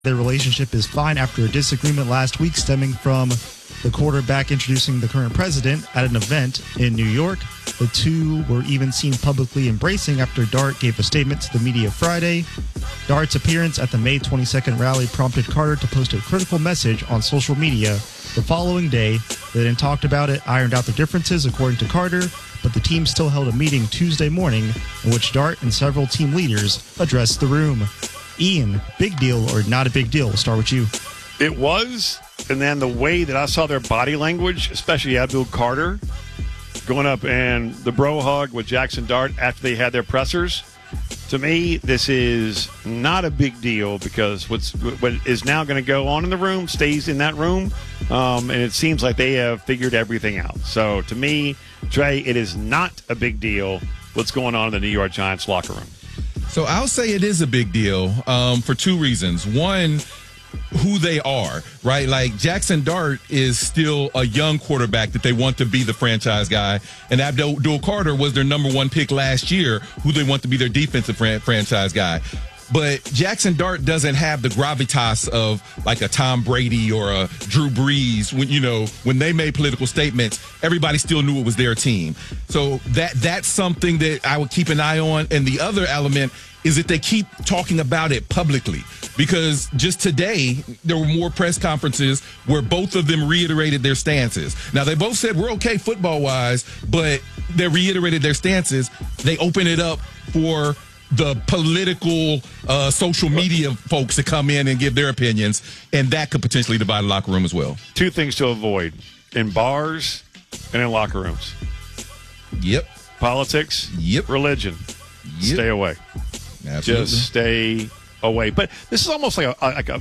Their relationship is fine after a disagreement last week stemming from the quarterback introducing the current president at an event in New York. The two were even seen publicly embracing after Dart gave a statement to the media Friday. Dart's appearance at the May 22nd rally prompted Carter to post a critical message on social media the following day. They then talked about it, ironed out the differences, according to Carter, but the team still held a meeting Tuesday morning in which Dart and several team leaders addressed the room. Ian, big deal or not a big deal? We'll start with you. It was, and then the way that I saw their body language, especially Abdul Carter, going up and the bro hug with Jackson Dart after they had their pressers. To me, this is not a big deal because what is now going to go on in the room stays in that room, and it seems like they have figured everything out. So to me, Trey, it is not a big deal what's going on in the New York Giants locker room. So I'll say it is a big deal for two reasons. One, who they are, right? Like Jackson Dart is still a young quarterback that they want to be the franchise guy. And Abdul Carter was their number one pick last year, who they want to be their defensive franchise guy. But Jackson Dart doesn't have the gravitas of like a Tom Brady or a Drew Brees. When they made political statements, everybody still knew it was their team. So that's something that I would keep an eye on. And the other element is that they keep talking about it publicly, because just today there were more press conferences where both of them reiterated their stances. Now, they both said we're okay football-wise, but they reiterated their stances. They open it up for the political social media folks to come in and give their opinions, and that could potentially divide the locker room as well. Two things to avoid in bars and in locker rooms. Yep. Politics. Yep. Religion. Yep. Stay away. Absolutely. Just stay away. But this is almost like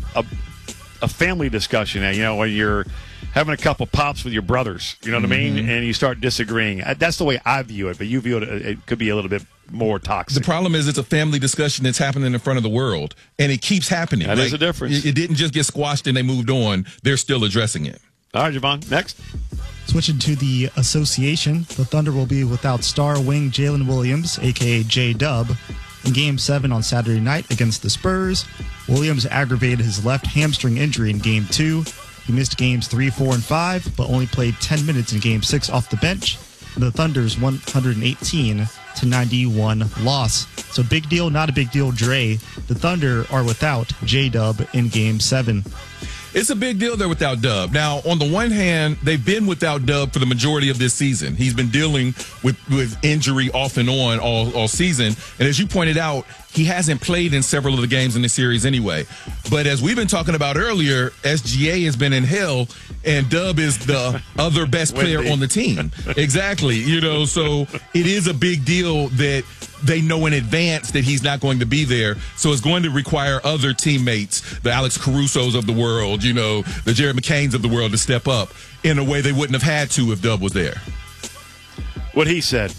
a family discussion, when you're having a couple pops with your brothers, you know what I mean? And you start disagreeing. That's the way I view it, but you view it could be a little bit more toxic. The problem is it's a family discussion that's happening in front of the world, and it keeps happening. That is a difference. It didn't just get squashed and they moved on. They're still addressing it. All right, Javon, next. Switching to the association, the Thunder will be without star wing Jalen Williams, a.k.a. J-Dub, in Game 7 on Saturday night against the Spurs. Williams aggravated his left hamstring injury in Game 2. He missed Games 3, 4, and 5, but only played 10 minutes in Game 6 off the bench. The Thunder's 118-91 loss. So big deal, not a big deal, Dre. The Thunder are without J-Dub in Game 7. It's a big deal they're without Dub. Now, on the one hand, they've been without Dub for the majority of this season. He's been dealing with injury off and on all season. And as you pointed out, he hasn't played in several of the games in the series anyway. But as we've been talking about earlier, SGA has been in hell, and Dub is the other best player on the team. Exactly. So it is a big deal that they know in advance that he's not going to be there. So it's going to require other teammates, the Alex Carusos of the world, the Jared McCains of the world, to step up in a way they wouldn't have had to if Dub was there. What he said.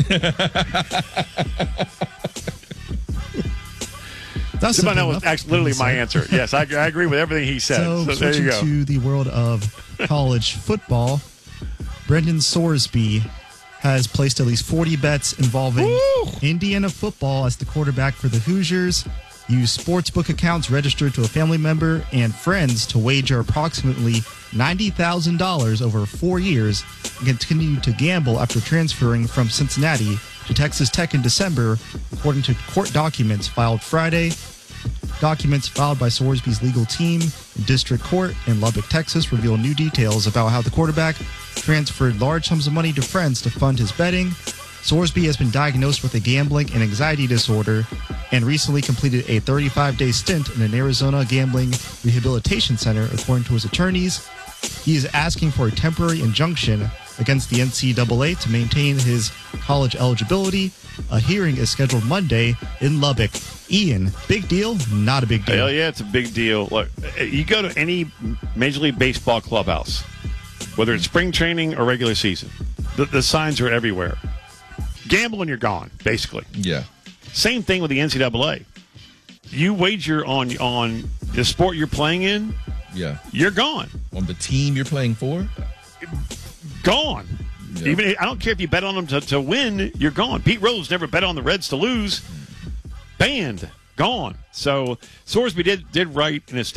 That was actually literally my answer. Yes, I agree with everything he said. So there you go. Switching to the world of college football, Brendan Sorsby has placed at least 40 bets involving Indiana football as the quarterback for the Hoosiers. Used sportsbook accounts registered to a family member and friends to wager approximately $90,000 over 4 years and continued to gamble after transferring from Cincinnati to Texas Tech in December, according to court documents filed Friday. Documents filed by Sorsby's legal team in district court in Lubbock, Texas, reveal new details about how the quarterback transferred large sums of money to friends to fund his betting. Sorsby has been diagnosed with a gambling and anxiety disorder and recently completed a 35-day stint in an Arizona gambling rehabilitation center, according to his attorneys. He is asking for a temporary injunction against the NCAA to maintain his college eligibility. A hearing is scheduled Monday in Lubbock. Ian, big deal? Not a big deal. Hell yeah, it's a big deal. Look, you go to any Major League Baseball clubhouse, whether it's spring training or regular season, the signs are everywhere. Gamble and you're gone, basically. Yeah. Same thing with the NCAA. You wager on the sport you're playing in, you're gone. On the team you're playing for? Gone. Yeah. Even I don't care if you bet on them to win, you're gone. Pete Rose never bet on the Reds to lose. Banned. gone. So Sorsby did right in his